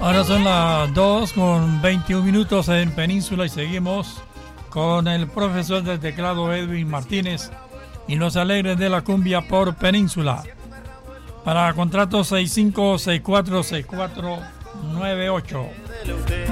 Ahora son las 2:21 en Península y seguimos con el profesor de teclado Edwin Martínez y los alegres de la cumbia por Península. Para contrato 65646498.